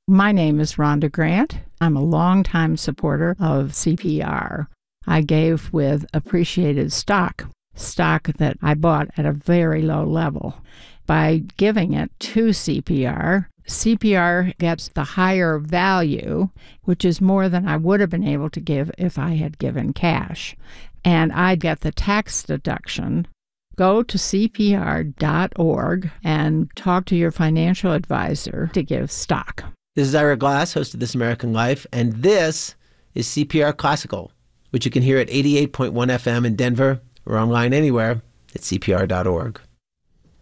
My name is Rhonda Grant. I'm a longtime supporter of CPR. I gave with appreciated stock that I bought at a very low level. By giving it to CPR, CPR gets the higher value, which is more than I would have been able to give if I had given cash. And I get the tax deduction. Go to CPR.org and talk to your financial advisor to give stock. This is Ira Glass, host of This American Life, and this is CPR Classical, which you can hear at 88.1 FM in Denver or online anywhere at CPR.org.